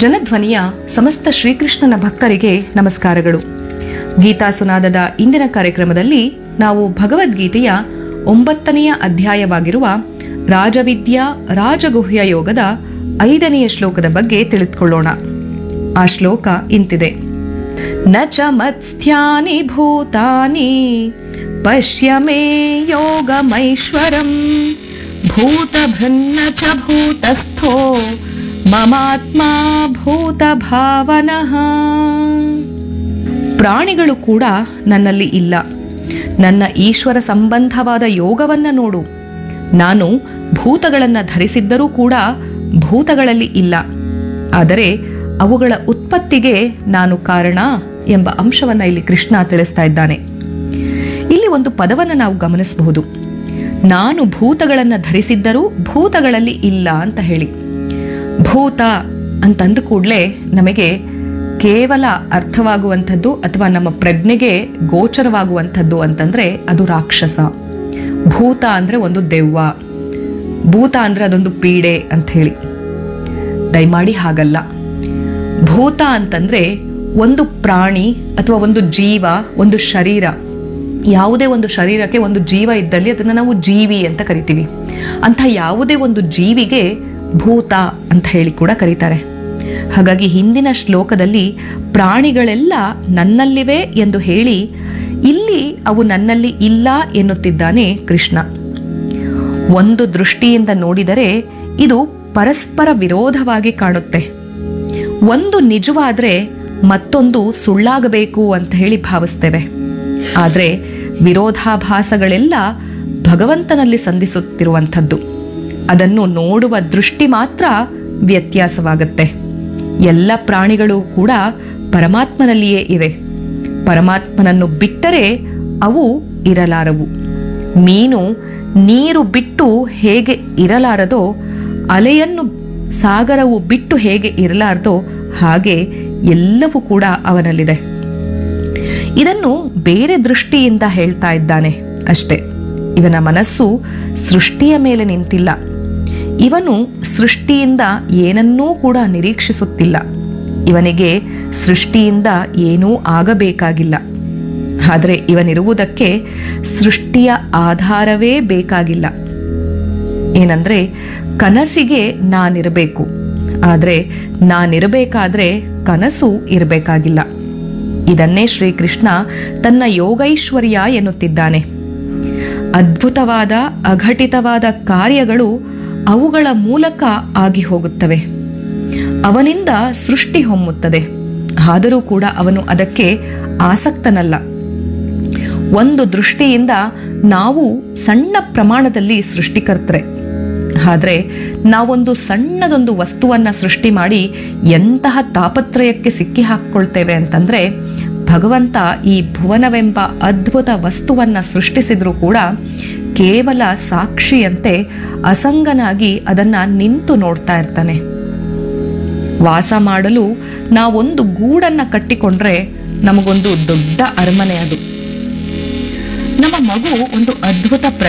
ಜನಧ್ವನಿಯ ಸಮಸ್ತ ಶ್ರೀಕೃಷ್ಣನ ಭಕ್ತರಿಗೆ ನಮಸ್ಕಾರಗಳು. ಗೀತಾ ಸುನಾದದ ಇಂದಿನ ಕಾರ್ಯಕ್ರಮದಲ್ಲಿ ನಾವು ಭಗವದ್ಗೀತೆಯ 9ನೇ ಅಧ್ಯಾಯವಾಗಿರುವ ರಾಜವಿದ್ಯಾ ರಾಜಗುಹ್ಯ ಯೋಗದ 5ನೇ ಶ್ಲೋಕದ ಬಗ್ಗೆ ತಿಳಿದುಕೊಳ್ಳೋಣ. ಆ ಶ್ಲೋಕ ಇಂತಿದೆ: ನ ಚ ಮತ್ಸ್ಥ್ಯಾನಿ ಭೂತಾನಿ ಪಶ್ಯ ಮೇ ಯೋಗಮೈಶ್ವರಂ ಭೂತಭೃನ್ನ ಚ ಭೂತಸ್ಥೋ ಮಮಾತ್ಮ ಭೂತ ಭಾವನಃ. ಪ್ರಾಣಿಗಳು ಕೂಡ ನನ್ನಲ್ಲಿ ಇಲ್ಲ. ನನ್ನ ಈಶ್ವರ ಸಂಬಂಧವಾದ ಯೋಗವನ್ನ ನೋಡು. ನಾನು ಭೂತಗಳನ್ನು ಧರಿಸಿದ್ದರೂ ಕೂಡ ಭೂತಗಳಲ್ಲಿ ಇಲ್ಲ, ಆದರೆ ಅವುಗಳ ಉತ್ಪತ್ತಿಗೆ ನಾನು ಕಾರಣ ಎಂಬ ಅಂಶವನ್ನ ಇಲ್ಲಿ ಕೃಷ್ಣ ತಿಳಿಸ್ತಾ ಇದ್ದಾನೆ. ಇಲ್ಲಿ ಒಂದು ಪದವನ್ನು ನಾವು ಗಮನಿಸಬಹುದು. ನಾನು ಭೂತಗಳನ್ನು ಧರಿಸಿದ್ದರೂ ಭೂತಗಳಲ್ಲಿ ಇಲ್ಲ ಅಂತ ಹೇಳಿ. ಭೂತ ಅಂತಂದು ಕೂಡಲೇ ನಮಗೆ ಕೇವಲ ಅರ್ಥವಾಗುವಂಥದ್ದು ಅಥವಾ ನಮ್ಮ ಪ್ರಜ್ಞೆಗೆ ಗೋಚರವಾಗುವಂಥದ್ದು ಅಂತಂದ್ರೆ ಅದು ರಾಕ್ಷಸ. ಭೂತ ಅಂದ್ರೆ ಒಂದು ದೆವ್ವ, ಭೂತ ಅಂದ್ರೆ ಅದೊಂದು ಪೀಡೆ ಅಂತ ಹೇಳಿ. ದಯಮಾಡಿ ಹಾಗಲ್ಲ. ಭೂತ ಅಂತಂದ್ರೆ ಒಂದು ಪ್ರಾಣಿ ಅಥವಾ ಒಂದು ಜೀವ, ಒಂದು ಶರೀರ. ಯಾವುದೇ ಒಂದು ಶರೀರಕ್ಕೆ ಒಂದು ಜೀವ ಇದ್ದಲ್ಲಿ ಅದನ್ನು ನಾವು ಜೀವಿ ಅಂತ ಕರಿತೀವಿ. ಅಂಥ ಯಾವುದೇ ಒಂದು ಜೀವಿಗೆ ಭೂತ ಅಂತ ಹೇಳಿ ಕೂಡ ಕರೀತಾರೆ. ಹಾಗಾಗಿ ಹಿಂದಿನ ಶ್ಲೋಕದಲ್ಲಿ ಪ್ರಾಣಿಗಳೆಲ್ಲ ನನ್ನಲ್ಲಿವೆ ಎಂದು ಹೇಳಿ ಇಲ್ಲಿ ಅವು ನನ್ನಲ್ಲಿ ಇಲ್ಲ ಎನ್ನುತ್ತಿದ್ದಾನೆ ಕೃಷ್ಣ. ಒಂದು ದೃಷ್ಟಿಯಿಂದ ನೋಡಿದರೆ ಇದು ಪರಸ್ಪರ ವಿರೋಧವಾಗಿ ಕಾಣುತ್ತೆ. ಒಂದು ನಿಜವಾದ್ರೆ ಮತ್ತೊಂದು ಸುಳ್ಳಾಗಬೇಕು ಅಂತ ಹೇಳಿ ಭಾವಿಸ್ತೇವೆ. ಆದರೆ ವಿರೋಧಾಭಾಸಗಳೆಲ್ಲ ಭಗವಂತನಲ್ಲಿ ಸಂಧಿಸುತ್ತಿರುವಂಥದ್ದು. ಅದನ್ನು ನೋಡುವ ದೃಷ್ಟಿ ಮಾತ್ರ ವ್ಯತ್ಯಾಸವಾಗುತ್ತೆ. ಎಲ್ಲ ಪ್ರಾಣಿಗಳು ಕೂಡ ಪರಮಾತ್ಮನಲ್ಲಿಯೇ ಇವೆ. ಪರಮಾತ್ಮನನ್ನು ಬಿಟ್ಟರೆ ಅವು ಇರಲಾರವು. ಮೀನು ನೀರು ಬಿಟ್ಟು ಹೇಗೆ ಇರಲಾರದೋ, ಅಲೆಯನ್ನು ಸಾಗರವು ಬಿಟ್ಟು ಹೇಗೆ ಇರಲಾರದೋ, ಹಾಗೆ ಎಲ್ಲವೂ ಕೂಡ ಅವನಲ್ಲಿದೆ. ಇದನ್ನು ಬೇರೆ ದೃಷ್ಟಿಯಿಂದ ಹೇಳ್ತಾ ಇದ್ದಾನೆ ಅಷ್ಟೆ. ಇವನ ಮನಸ್ಸು ಸೃಷ್ಟಿಯ ಮೇಲೆ ನಿಂತಿಲ್ಲ. ಇವನು ಸೃಷ್ಟಿಯಿಂದ ಏನನ್ನೂ ಕೂಡ ನಿರೀಕ್ಷಿಸುತ್ತಿಲ್ಲ. ಇವನಿಗೆ ಸೃಷ್ಟಿಯಿಂದ ಏನೂ ಆಗಬೇಕಾಗಿಲ್ಲ. ಆದರೆ ಇವನಿರುವುದಕ್ಕೆ ಸೃಷ್ಟಿಯ ಆಧಾರವೇ ಬೇಕಾಗಿಲ್ಲ. ಏನಂದ್ರೆ ಕನಸಿಗೆ ನಾನಿರಬೇಕು, ಆದರೆ ನಾನಿರಬೇಕಾದ್ರೆ ಕನಸು ಇರಬೇಕಾಗಿಲ್ಲ. ಇದನ್ನೇ ಶ್ರೀಕೃಷ್ಣ ತನ್ನ ಯೋಗೈಶ್ವರ್ಯ ಎನ್ನುತ್ತಿದ್ದಾನೆ. ಅದ್ಭುತವಾದ ಅಘಟಿತವಾದ ಕಾರ್ಯಗಳು ಅವುಗಳ ಮೂಲಕ ಆಗಿ ಹೋಗುತ್ತವೆ. ಅವನಿಂದ ಸೃಷ್ಟಿ ಹೊಮ್ಮುತ್ತದೆ. ಆದರೂ ಕೂಡ ಅವನು ಅದಕ್ಕೆ ಆಸಕ್ತನಲ್ಲ. ಒಂದು ದೃಷ್ಟಿಯಿಂದ ನಾವು ಸಣ್ಣ ಪ್ರಮಾಣದಲ್ಲಿ ಸೃಷ್ಟಿಕರ್ತರೆ. ಆದರೆ ನಾವೊಂದು ಸಣ್ಣದೊಂದು ವಸ್ತುವನ್ನ ಸೃಷ್ಟಿ ಮಾಡಿ ಎಂತಹ ತಾಪತ್ರಯಕ್ಕೆ ಸಿಕ್ಕಿ ಹಾಕ್ಕೊಳ್ತೇವೆ ಅಂತಂದ್ರೆ, ಭಗವಂತ ಈ ಭುವನವೆಂಬ ಅದ್ಭುತ ವಸ್ತುವನ್ನ ಸೃಷ್ಟಿಸಿದ್ರೂ ಕೂಡ ಕೇವಲ ಸಾಕ್ಷಿಯಂತೆ ಅಸಂಗನಾಗಿ ಅದನ್ನ ನಿಂತು ನೋಡ್ತಾ ಇರ್ತಾನೆ. ವಾಸ ಮಾಡಲು ನಾವೊಂದು ಗೂಡನ್ನ ಕಟ್ಟಿಕೊಂಡ್ರೆ ನಮಗೊಂದು ದೊಡ್ಡ ಅರಮನೆ ಅದು. ನಮ್ಮ ಮಗು ಒಂದು ಅದ್ಭುತ